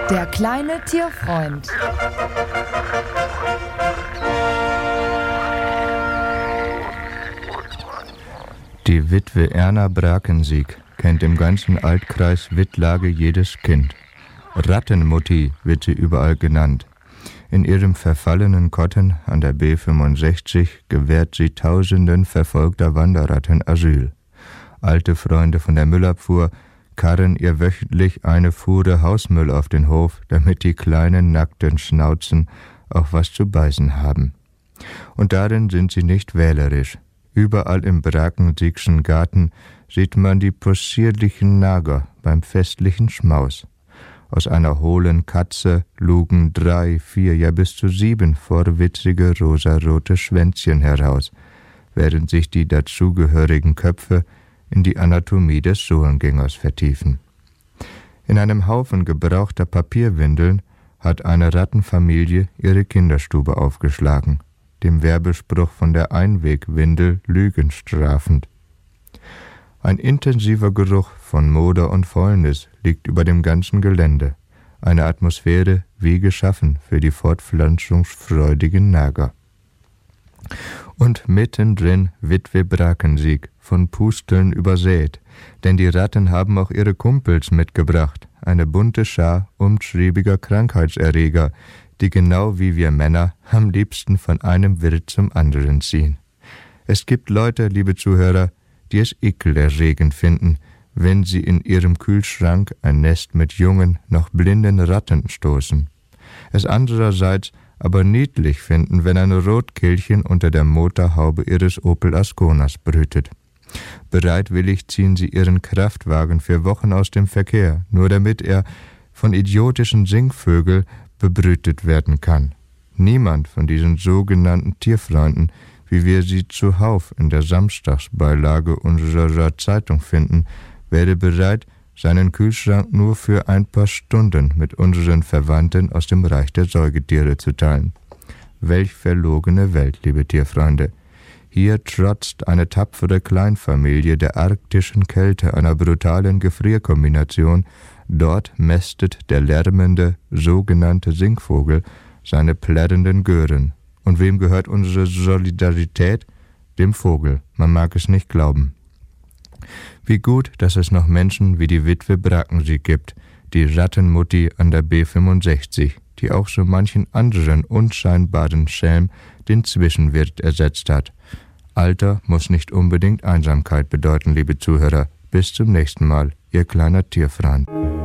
Der kleine Tierfreund. Die Witwe Erna Brakensieg kennt im ganzen Altkreis Wittlage jedes Kind. Rattenmutti wird sie überall genannt. In ihrem verfallenen Kotten an der B65 gewährt sie Tausenden verfolgter Wanderratten Asyl. Alte Freunde von der Müllabfuhr karren ihr wöchentlich eine Fuhre Hausmüll auf den Hof, damit die kleinen nackten Schnauzen auch was zu beißen haben. Und darin sind sie nicht wählerisch. Überall im Brakensiegschen Garten sieht man die possierlichen Nager beim festlichen Schmaus. Aus einer hohlen Katze lugen 3, 4, ja bis zu 7 vorwitzige rosarote Schwänzchen heraus, während sich die dazugehörigen Köpfe in die Anatomie des Sohlengängers vertiefen. In einem Haufen gebrauchter Papierwindeln hat eine Rattenfamilie ihre Kinderstube aufgeschlagen, dem Werbespruch von der Einwegwindel Lügen strafend. Ein intensiver Geruch von Moder und Fäulnis liegt über dem ganzen Gelände, eine Atmosphäre wie geschaffen für die fortpflanzungsfreudigen Nager. Und mittendrin Witwe Brakensieg, von Pusteln übersät, denn die Ratten haben auch ihre Kumpels mitgebracht, eine bunte Schar umtriebiger Krankheitserreger, die genau wie wir Männer am liebsten von einem Wirt zum anderen ziehen. Es gibt Leute, liebe Zuhörer, die es ekelerregend finden, wenn sie in ihrem Kühlschrank ein Nest mit jungen, noch blinden Ratten stoßen. Es andererseits aber niedlich finden, wenn ein Rotkehlchen unter der Motorhaube ihres Opel Asconas brütet. Bereitwillig ziehen sie ihren Kraftwagen für Wochen aus dem Verkehr, nur damit er von idiotischen Singvögeln bebrütet werden kann. Niemand von diesen sogenannten Tierfreunden, wie wir sie zuhauf in der Samstagsbeilage unserer Zeitung finden, wäre bereit, seinen Kühlschrank nur für ein paar Stunden mit unseren Verwandten aus dem Reich der Säugetiere zu teilen. Welch verlogene Welt, liebe Tierfreunde. Hier trotzt eine tapfere Kleinfamilie der arktischen Kälte einer brutalen Gefrierkombination, dort mästet der lärmende, sogenannte Singvogel seine plärrenden Gören. Und wem gehört unsere Solidarität? Dem Vogel, man mag es nicht glauben. Wie gut, dass es noch Menschen wie die Witwe Brakensieg gibt, die Rattenmutti an der B65, die auch so manchen anderen unscheinbaren Schelm den Zwischenwirt ersetzt hat. Alter muss nicht unbedingt Einsamkeit bedeuten, liebe Zuhörer. Bis zum nächsten Mal, Ihr kleiner Tierfreund.